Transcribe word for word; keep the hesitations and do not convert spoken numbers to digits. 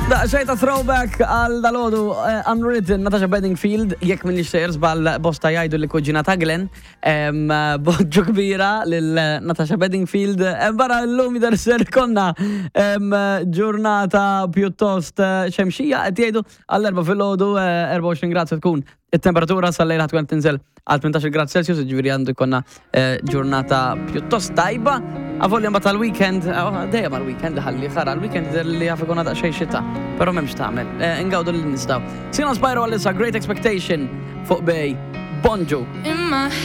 Da, xejta throwback għal dalodu uh, Unwritten, Natasha Bedingfield, jekk minn ixtejrs bal-bosta jajdu li kuġina ta' Glenn, um, boġġu kbira lil-Natasha Bedingfield, um, barra l-lum jidher ser konna um, ġurnata pjuttost uh, xemxija, għet jajdu għall-erba fil-ħodu, uh, erba' u għoxrin grad se tkun il-temperatura sal-lejla tkun tinżel għal tmentax grad Celsius, ġiviri għandu jkonna uh, ġurnata pjuttost tajba. Għavolja mbata l-weekend, dejja ma l-weekend ħalli xara, l-weekend li għafi konna daqxej xita, pero memx taħmel, ingawdu l-nistaw. Sina Spyro għallissa, Great Expectation, fuq bej, Bonjo.